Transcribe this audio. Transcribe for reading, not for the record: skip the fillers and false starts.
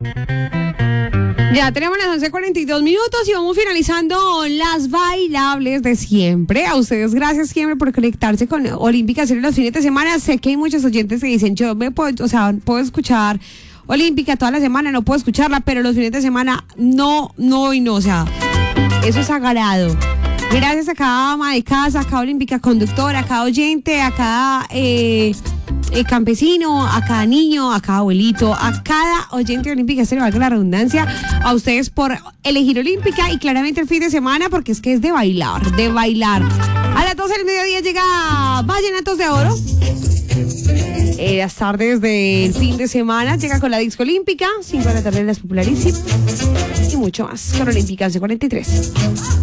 Ya tenemos las 11:42 y vamos finalizando las bailables de siempre. A ustedes gracias siempre por conectarse con Olímpica Estéreo los fines de semana. Sé que hay muchos oyentes que dicen, puedo escuchar Olímpica toda la semana, no puedo escucharla, pero los fines de semana no, o sea, eso es sagrado. Gracias a cada ama de casa, a cada Olímpica conductora, a cada oyente, a cada campesino, a cada niño, a cada abuelito, a cada oyente de Olímpica, se le valga la redundancia, a ustedes por elegir Olímpica y claramente el fin de semana, porque es que es de bailar. A las 12 del mediodía llega Vallenatos de Oro. Las tardes del fin de semana llega con la Disco Olímpica, 5 de la tarde las popularísimas y mucho más con Olímpica 43.